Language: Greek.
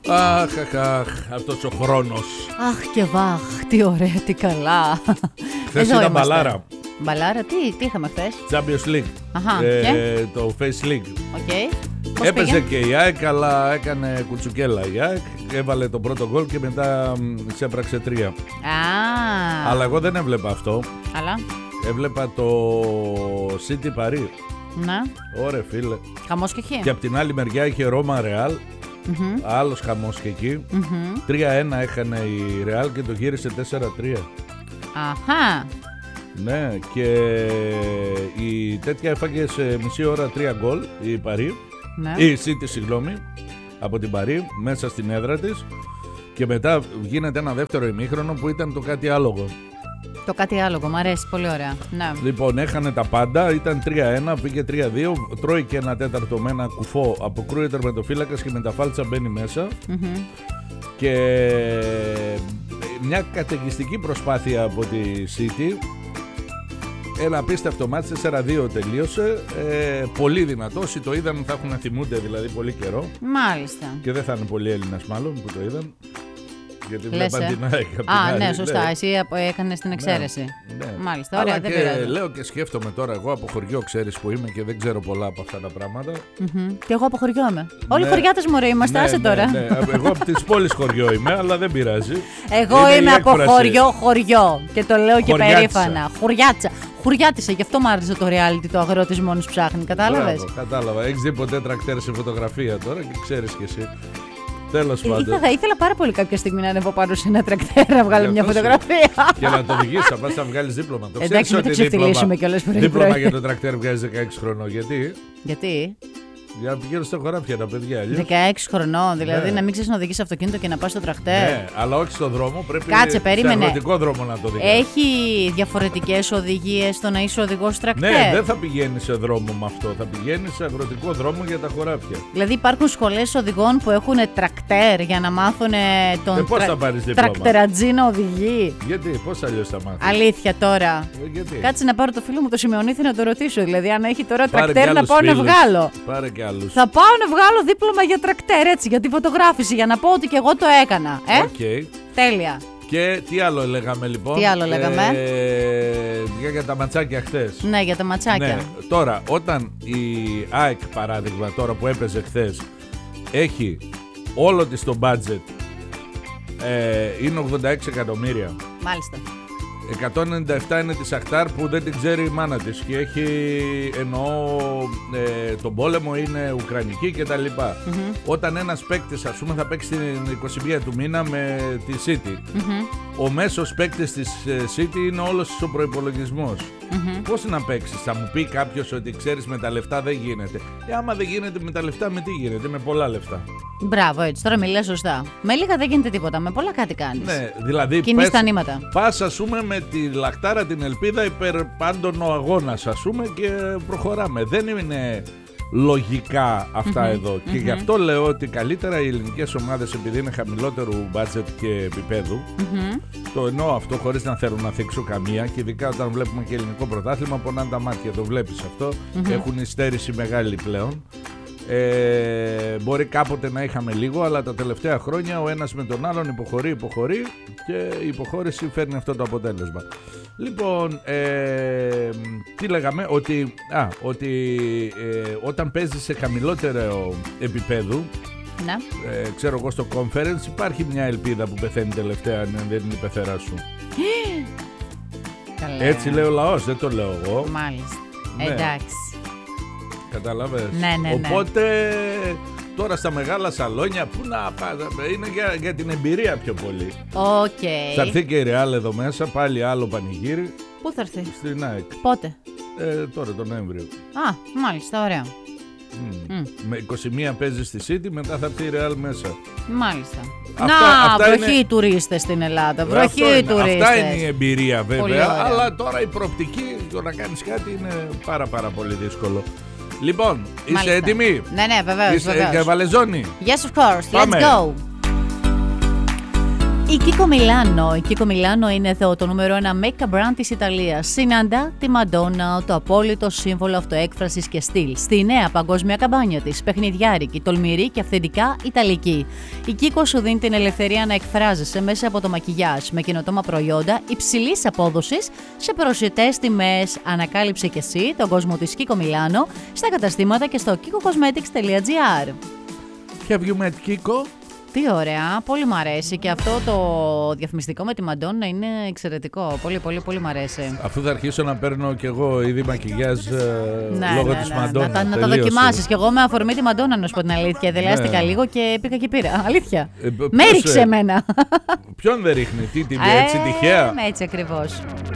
Αχ, αυτός ο χρόνος. Αχ και βαχ, τι ωραία, τι καλά. Χθες ήταν μπαλάρα. Μπαλάρα, τι είχαμε χθες? Champions League. Αχα, το Face League. Οκ. Έπαιζε και η ΑΕΚ, αλλά έκανε κουτσουκέλα η ΑΕΚ. Έβαλε το πρώτο γκολ και μετά σε έπραξε 3. Αλλά εγώ δεν έβλεπα αυτό. Αλλά έβλεπα το City Paris. Ναι. Ωραία φίλε. Χαμός και εκεί. Και από την άλλη μεριά είχε Ρώμα Ρεάλ. Άλλος χαμός και εκεί. 3-1 έχανε η Ρεάλ και το γύρισε 4-3. Αχα. Ναι, και η τέτοια έφαγε σε μισή ώρα 3 γκολ η Paris. Ναι. Η City, συγγνώμη, από την Paris μέσα στην έδρα της. Και μετά γίνεται ένα δεύτερο ημίχρονο που ήταν το κάτι άλογο. Το κάτι άλογο, μου αρέσει, πολύ ωραία. Ναι. Λοιπόν, έχανε τα πάντα, ήταν 3-1, πήγε 3-2, τρώει και ένα τέταρτο με ένα κουφό, αποκρούεται τερματοφύλακας και με τα φάλτσα μπαίνει μέσα. Και μια καταιγιστική προσπάθεια από τη City. Ένα απίστευτο μάτς, 4-2 τελείωσε. Πολύ δυνατό. Όσοι το είδαν θα έχουν θυμούνται δηλαδή πολύ καιρό. Μάλιστα. Και δεν θα είναι πολλοί Έλληνες μάλλον που το είδαν. Γιατί Λες, βλέπαν την ΑΕΚ. Ναι, σωστά. Εσύ έκανες την εξαίρεση. Ναι. Μάλιστα, ωραία, αλλά δεν και πειράζει. λέω και σκέφτομαι τώρα, εγώ από χωριό ξέρεις που είμαι και δεν ξέρω πολλά από αυτά τα πράγματα. Και εγώ από χωριό είμαι. Όλοι χωριάτες μωρέ είμαστε, άσε τώρα. Ναι. Εγώ από τις πόλεις χωριό είμαι, αλλά δεν πειράζει. Εγώ είμαι από χωριό. Και το λέω και Χωριάτισα. περήφανα. Χωριάτσα. Χουριάτισα, γι' αυτό μου άρεσε το reality, το αγρότης μόνος ψάχνει. Κατάλαβες? Μπράβο, κατάλαβα. Έχεις δει ποτέ τρακτέρ σε φωτογραφία τώρα και ξέρεις κι εσύ. Τέλος πάντων. Θα ήθελα πάρα πολύ κάποια στιγμή να ανέβω πάνω σε ένα τρακτέρ να βγάλω μια φωτογραφία. Και να το οδηγήσεις, θα πας να βγάλεις δίπλωμα. Το Εντάξει, μην το ξεφτυλίσουμε κιόλας πρωί. Δίπλωμα για το τρακτέρ βγάζει 16 χρονών. Γιατί? Για να πηγαίνουν στα χωράφια τα παιδιά. 16 χρονών, δηλαδή Ναι. να μην ξέρεις να οδηγείς αυτοκίνητο και να πας στο τρακτέρ. Ναι, αλλά όχι στον δρόμο, πρέπει Κάτσε, περίμενε. σε αγροτικό δρόμο να το οδηγείς. Έχει διαφορετικές οδηγίες στο να είσαι οδηγός τρακτέρ. Ναι, δεν θα πηγαίνει σε δρόμο με αυτό. Θα πηγαίνει σε αγροτικό δρόμο για τα χωράφια. Δηλαδή υπάρχουν σχολές οδηγών που έχουν τρακτέρ για να μάθουν τον πώς θα πάρεις δίπλωμα? τρακτερατζή να οδηγεί. Γιατί, πώς αλλιώς θα μάθεις? Αλήθεια τώρα. Γιατί? Κάτσε να πάρω το φίλο μου το Σιμεωνίθη να το ρωτήσω. Δηλαδή, αν έχει τώρα Πάρε τρακτέρ κι να άλλους πάω να φίλους. βγάλω. Πάρε κι άλλους. Θα πάω να βγάλω δίπλωμα για τρακτέρ, έτσι, για τη φωτογράφηση, για να πω ότι και εγώ το έκανα. Okay. Τέλεια. Και τι άλλο λέγαμε λοιπόν? Τι άλλο λέγαμε? Για τα ματσάκια χθες. Ναι, για τα ματσάκια. Ναι. Τώρα, όταν η ΑΕΚ παράδειγμα, τώρα που έπαιζε χθες, έχει όλο της το budget, είναι 86 εκατομμύρια. Μάλιστα. 197 είναι τη Σαχτάρ που δεν την ξέρει η μάνα της και έχει, εννοώ, τον πόλεμο είναι ουκρανική κτλ. Όταν ένας παίκτης, ας πούμε, θα παίξει την 21 του μήνα με τη City, ο μέσος παίκτης της City είναι όλος ο προϋπολογισμός. Πώς να παίξεις? Θα μου πει κάποιος ότι ξέρεις με τα λεφτά δεν γίνεται. Άμα δεν γίνεται με τα λεφτά, με τι γίνεται? Με πολλά λεφτά. Μπράβο, έτσι. Τώρα μιλάς σωστά. Με λίγα δεν γίνεται τίποτα. Με πολλά κάτι κάνεις. Ναι, δηλαδή κινείς τα νήματα. Πας, ας πούμε, με τη λαχτάρα την ελπίδα υπερπάντων ο αγώνας, ας πούμε, και προχωράμε. Δεν είναι λογικά αυτά εδώ. Και γι' αυτό λέω ότι καλύτερα οι ελληνικές ομάδες, επειδή είναι χαμηλότερου budget και επίπεδου, το εννοώ αυτό χωρίς να θέλω να θίξω καμία, και ειδικά όταν βλέπουμε και ελληνικό πρωτάθλημα, πονάνε τα μάτια, το βλέπεις αυτό. Έχουν υστέρηση μεγάλη πλέον. Μπορεί κάποτε να είχαμε λίγο, αλλά τα τελευταία χρόνια ο ένας με τον άλλον υποχωρεί και η υποχώρηση φέρνει αυτό το αποτέλεσμα. Λοιπόν, τι λέγαμε? Ότι όταν παίζεις σε χαμηλότερο επίπεδο, Ναι. ξέρω εγώ, στο conference υπάρχει μια ελπίδα που πεθαίνει τελευταία, αν δεν είναι η πεθερά σου. Καλά. Έτσι λέει ο λαός, δεν το λέω εγώ. Μάλιστα. Ναι. Εντάξει. Καταλαβες? Ναι. Οπότε τώρα στα μεγάλα σαλόνια που να πας, είναι για την εμπειρία πιο πολύ. Οκ. Θα έρθει και η Real εδώ μέσα, πάλι άλλο πανηγύρι. Πού θα έρθει? Στην ΑΕΚ. Πότε? Τώρα τον Νοέμβριο. Μάλιστα, ωραία. Με 21 παίζει στη City, μετά θα έρθει η Real μέσα. Μάλιστα. Αυτά βροχή είναι... οι τουρίστες στην Ελλάδα. Βροχή οι τουρίστες. Αυτά είναι η εμπειρία βέβαια. Πολύ ωραία. Αλλά τώρα η προοπτική, το να κάνεις κάτι είναι πάρα πολύ δύσκολο. Λοιπόν, είσαι έτοιμη? Ναι, βεβαίως. Είσαι και βαλεζόνη? Yes, of course. Πάμε. Let's go. Η Kiko Milano. Η Kiko Milano είναι εδώ το νούμερο 1 make-up brand της Ιταλίας. Συναντά τη Μαντόνα, το απόλυτο σύμβολο αυτοέκφρασης και στυλ, στη νέα παγκόσμια καμπάνια της, παιχνιδιάρικη, τολμηρή και αυθεντικά ιταλική. Η Kiko σου δίνει την ελευθερία να εκφράζεσαι μέσα από το μακιγιάζ με καινοτόμα προϊόντα υψηλής απόδοσης σε προσιτές τιμές. Ανακάλυψε και εσύ τον κόσμο της Kiko Milano στα καταστήματα και στο kikocosmetics.gr. Have you met Kiko? Τι ωραία, πολύ μ' αρέσει και αυτό το διαφημιστικό με τη Μαντόνα είναι εξαιρετικό, πολύ μ' αρέσει. Αφού θα αρχίσω να παίρνω κι εγώ ήδη μακιγιάζ λόγω της Μαντόνα. Να το δοκιμάσεις κι εγώ με αφορμή τη Μαντόνα, να σου πω την αλήθεια. Δελεάστηκα λίγο και πήγα και πήρα, αλήθεια. Με έριξε εμένα. Ποιον δεν ρίχνει, έτσι τυχαία? Έτσι ακριβώς.